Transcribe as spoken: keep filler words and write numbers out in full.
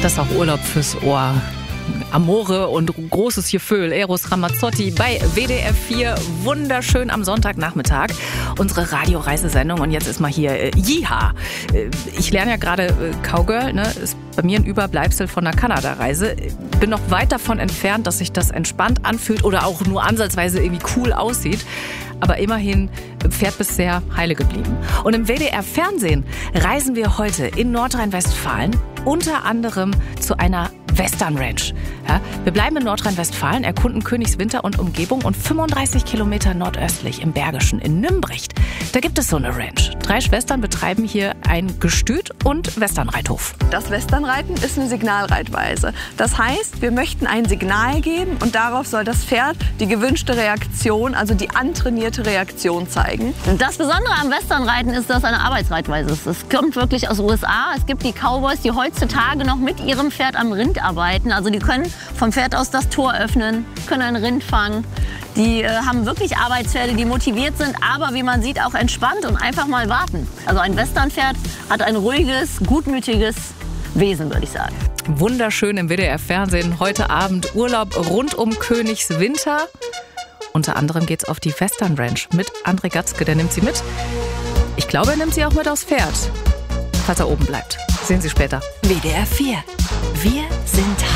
Das ist auch Urlaub fürs Ohr. Amore und großes Gefühl. Eros Ramazzotti bei W D R vier. Wunderschön am Sonntagnachmittag. Unsere Radioreisesendung. Und jetzt ist mal hier äh, Jiha. Äh, ich lerne ja gerade äh, Cowgirl. Ne? Ist bei mir ein Überbleibsel von einer Kanada-Reise. Bin noch weit davon entfernt, dass sich das entspannt anfühlt oder auch nur ansatzweise irgendwie cool aussieht. Aber immerhin Pferd bisher heile geblieben. Und im W D R-Fernsehen reisen wir heute in Nordrhein-Westfalen unter anderem zu einer Western Ranch. Ja, wir bleiben in Nordrhein-Westfalen, erkunden Königswinter und Umgebung und fünfunddreißig Kilometer nordöstlich im Bergischen in Nümbricht. Da gibt es so eine Ranch. Drei Schwestern betreiben hier ein Gestüt und Westernreithof. Das Westernreiten ist eine Signalreitweise. Das heißt, wir möchten ein Signal geben und darauf soll das Pferd die gewünschte Reaktion, also die antrainierte Reaktion zeigen. Das Besondere am Westernreiten ist, dass es eine Arbeitsreitweise ist. Es kommt wirklich aus den U S A. Es gibt die Cowboys, die heutzutage noch mit ihrem Pferd am Rind arbeiten. Also die können vom Pferd aus das Tor öffnen, können ein Rind fangen. Die äh, haben wirklich Arbeitspferde, die motiviert sind, aber wie man sieht auch entspannt und einfach mal warten. Also ein Westernpferd hat ein ruhiges, gutmütiges Wesen, würde ich sagen. Wunderschön im W D R-Fernsehen. Heute Abend Urlaub rund um Königswinter. Unter anderem geht's auf die Western Ranch mit André Gatzke. Der nimmt sie mit. Ich glaube, er nimmt sie auch mit aufs Pferd, falls er oben bleibt. Sehen Sie später. W D R vier. Wir sind